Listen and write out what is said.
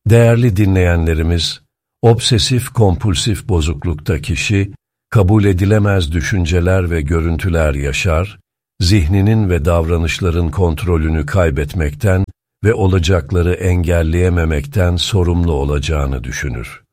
Değerli dinleyenlerimiz, obsesif-kompulsif bozuklukta kişi, kabul edilemez düşünceler ve görüntüler yaşar, zihninin ve davranışların kontrolünü kaybetmekten ve olacakları engelleyememekten sorumlu olacağını düşünür.